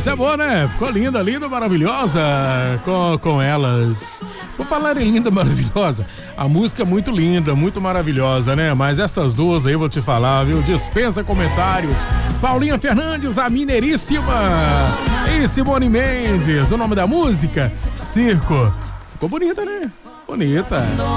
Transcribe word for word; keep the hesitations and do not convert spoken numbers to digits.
Essa é boa, né? Ficou linda, linda, maravilhosa com, com elas. Por falar em linda, maravilhosa, a música é muito linda, muito maravilhosa, né? Mas essas duas aí, vou te falar, viu? Dispensa comentários. Paulinha Fernandes, a mineiríssima. E Simone Mendes, o nome da música? Circo. Ficou bonita, né? Bonita.